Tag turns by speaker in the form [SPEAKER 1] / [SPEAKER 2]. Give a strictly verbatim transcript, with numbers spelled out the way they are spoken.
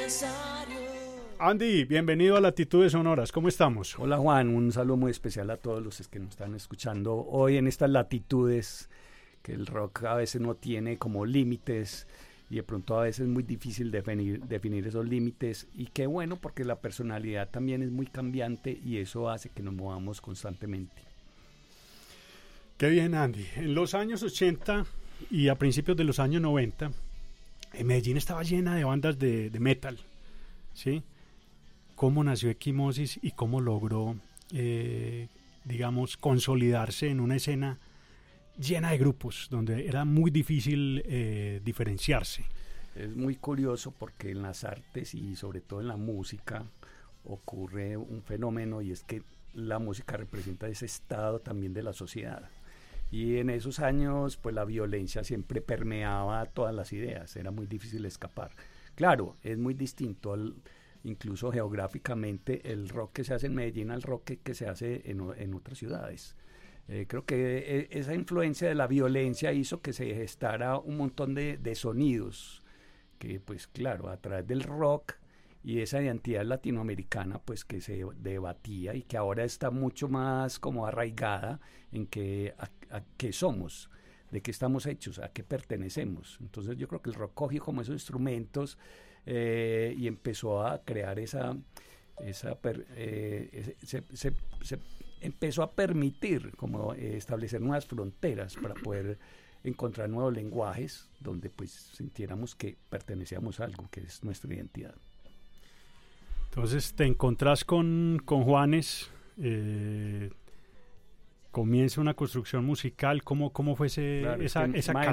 [SPEAKER 1] Andy, bienvenido a Latitudes Sonoras, ¿cómo estamos?
[SPEAKER 2] Hola Juan, un saludo muy especial a todos los que nos están escuchando hoy en estas latitudes que el rock a veces no tiene como límites y de pronto a veces es muy difícil definir, definir esos límites, y qué bueno porque la personalidad también es muy cambiante y eso hace que nos movamos constantemente.
[SPEAKER 1] Qué bien, Andy. En los años ochenta y a principios de los años noventa, en Medellín estaba llena de bandas de, de metal, ¿sí? ¿Cómo nació Equimosis y cómo logró, eh, digamos, consolidarse en una escena llena de grupos, donde era muy difícil eh, diferenciarse?
[SPEAKER 2] Es muy curioso porque en las artes y sobre todo en la música ocurre un fenómeno, y es que la música representa ese estado también de la sociedad. Y en esos años, pues la violencia siempre permeaba todas las ideas, era muy difícil escapar. Claro, es muy distinto al... incluso geográficamente, el rock que se hace en Medellín al rock que, que se hace en, en otras ciudades. Eh, creo que eh, esa influencia de la violencia hizo que se gestara un montón de, de sonidos que, pues claro, a través del rock y esa identidad latinoamericana, pues que se debatía y que ahora está mucho más como arraigada en que a, a qué somos, de qué estamos hechos, a qué pertenecemos. Entonces yo creo que el rock cogió como esos instrumentos eh, y empezó a crear esa, esa per, eh, se, se, se empezó a permitir como eh, establecer nuevas fronteras para poder encontrar nuevos lenguajes donde pues sintiéramos que pertenecíamos a algo que es nuestra identidad.
[SPEAKER 1] Entonces te encontrás con, con Juanes, eh, comienza una construcción musical. ¿Cómo, cómo fue ese,
[SPEAKER 2] claro,
[SPEAKER 1] esa,
[SPEAKER 2] es que,
[SPEAKER 1] esa